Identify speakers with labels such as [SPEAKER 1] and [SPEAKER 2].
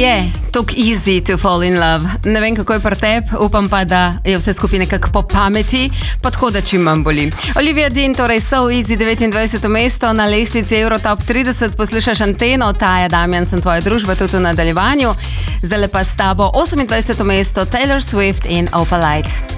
[SPEAKER 1] je tako easy to fall in love. Ne vem, kako je pri tebi, upam pa, da je vse skupaj nekako po pameti, pa tako, da čim manj boli. Olivia Dean, torej So Easy, 29. mesto na lestvici Eurotop 30, poslušaš Anteno, Taja Damjan, sem tvoja družba tudi v nadaljevanju. Zdaj pa s tabo 28. mesto Taylor Swift in Opalite.